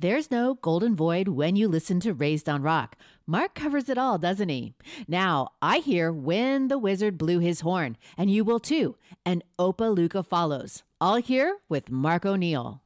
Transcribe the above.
There's no golden void when you listen to Raised on Rock. Mark covers it all, doesn't he? Now, I hear when the wizard blew his horn, and you will too. And Opa Luca follows. All here with Mark O'Neill.